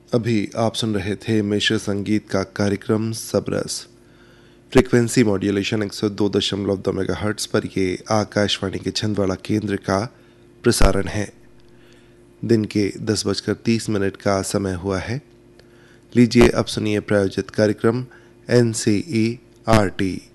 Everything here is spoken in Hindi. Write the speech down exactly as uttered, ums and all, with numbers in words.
अभी आप सुन रहे थे मिश्र संगीत का कार्यक्रम सबरस। फ्रीक्वेंसी मॉड्यूलेशन एक सौ दो दशमलव दो मेगाहर्ट्ज़ पर ये आकाशवाणी के छिंदवाड़ा केंद्र का प्रसारण है। दिन के दस बजकर तीस मिनट का समय हुआ है। लीजिए अब सुनिए प्रायोजित कार्यक्रम N C E R T.